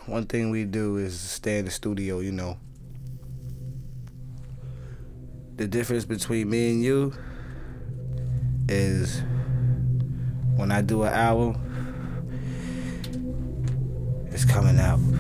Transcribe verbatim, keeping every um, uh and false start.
one thing we do is stay in the studio, you know. The difference between me and you is when I do an album, it's coming out.